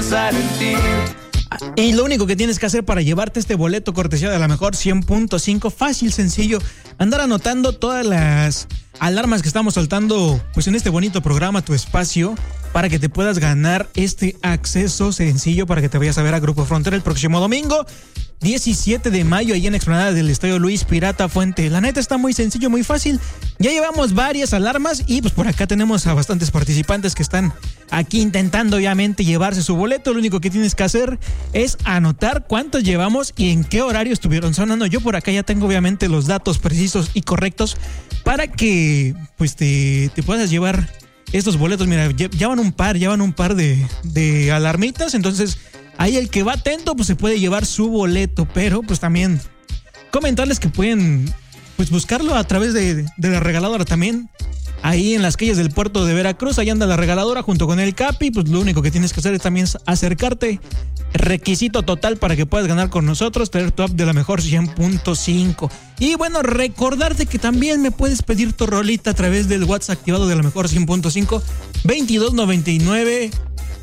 pensar en ti. Y lo único que tienes que hacer para llevarte este boleto cortesía de la mejor 100.5, fácil, sencillo, andar anotando todas las alarmas que estamos soltando pues en este bonito programa, Tu Espacio, para que te puedas ganar este acceso sencillo para que te vayas a ver a Grupo Frontera el próximo domingo 17 de mayo, ahí en Explanada del Estadio Luis Pirata Fuente. La neta está muy sencillo, muy fácil. Ya llevamos varias alarmas y pues por acá tenemos a bastantes participantes que están aquí intentando obviamente llevarse su boleto. Lo único que tienes que hacer es anotar cuántos llevamos y en qué horario estuvieron sonando. Yo por acá ya tengo obviamente los datos precisos y correctos para que pues te puedas llevar estos boletos. Mira, ya van un par de alarmitas, entonces ahí el que va atento pues se puede llevar su boleto, pero pues también comentarles que pueden pues buscarlo a través de la regaladora también. Ahí en las calles del puerto de Veracruz, ahí anda la regaladora junto con el Capi, pues lo único que tienes que hacer es también acercarte. Requisito total para que puedas ganar con nosotros, traer tu app de la mejor 100.5. Y bueno, recordarte que también me puedes pedir tu rolita a través del WhatsApp activado de la mejor 100.5, 2292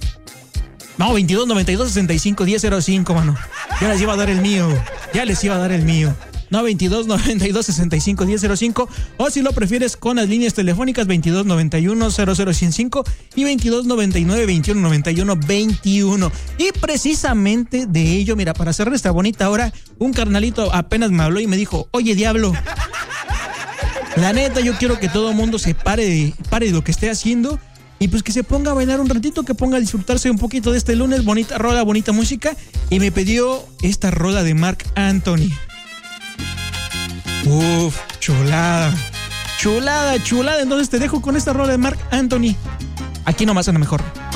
65 1005, mano. Ya les iba a dar el mío. No, 2292 65 1005, o si lo prefieres con las líneas telefónicas 2291 00105 y 2299 2191 21. Y precisamente de ello, mira, para cerrar esta bonita hora, un carnalito apenas me habló y me dijo: oye, diablo, la neta, yo quiero que todo el mundo se pare de lo que esté haciendo y pues que se ponga a bailar un ratito, que ponga a disfrutarse un poquito de este lunes. Bonita rola, bonita música, y me pidió esta rola de Marc Anthony. Uf, chulada. Entonces te dejo con esta rola de Marc Anthony. Aquí nomás en la mejor.